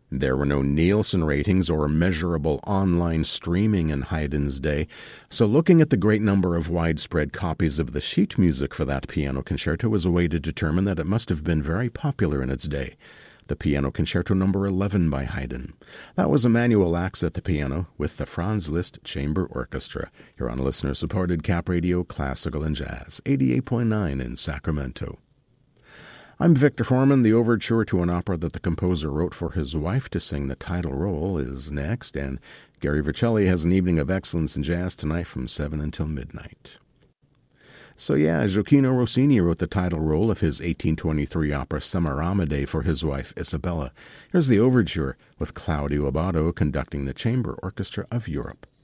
There were no Nielsen ratings or measurable online streaming in Haydn's day, so looking at the great number of widespread copies of the sheet music for that piano concerto was a way to determine that it must have been very popular in its day. The Piano Concerto No. 11 by Haydn. That was Emanuel Ax at the piano with the Franz Liszt Chamber Orchestra. You're on listener-supported Cap Radio Classical and Jazz, 88.9 in Sacramento. I'm Victor Foreman. The overture to an opera that the composer wrote for his wife to sing the title role is next, and Gary Vercelli has an evening of excellence in jazz tonight from 7 until midnight. So Gioacchino Rossini wrote the title role of his 1823 opera Semiramide for his wife Isabella. Here's the overture with Claudio Abbado conducting the Chamber Orchestra of Europe.